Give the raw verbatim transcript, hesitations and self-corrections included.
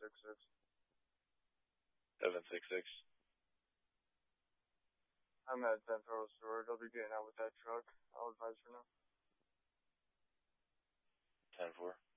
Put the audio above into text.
six six. seven six six. I'm at ten Pearl Storage. I'll be getting out with that truck. I'll advise for now. ten four.